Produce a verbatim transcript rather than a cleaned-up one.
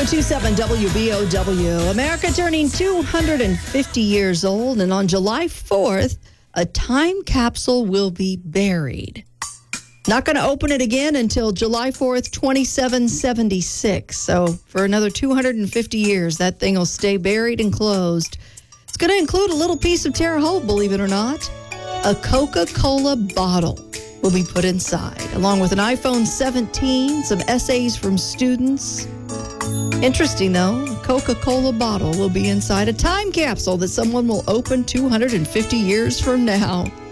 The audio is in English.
oh two seven W B O W. America turning two hundred fifty years old, and on July fourth, a time capsule will be buried. Not going to open it again until July fourth, twenty-seven seventy-six. So for another two hundred fifty years, that thing will stay buried and closed. It's going to include a little piece of Terre Haute, believe it or not. A Coca-Cola bottle will be put inside, along with an iPhone seventeen, some essays from students. Interesting, though, a Coca-Cola bottle will be inside a time capsule that someone will open two hundred fifty years from now.